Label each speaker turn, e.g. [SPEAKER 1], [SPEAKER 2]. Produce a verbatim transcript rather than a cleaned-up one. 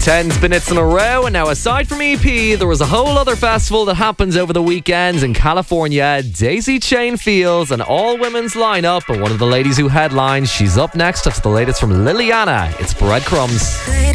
[SPEAKER 1] ten minutes in a row, and now aside from E P, there was a whole other festival that happens over the weekends in California. Daisy Chain Fields, an all-women's lineup, and one of the ladies who headlines, she's up next after the latest from Liliana. It's Breadcrumbs.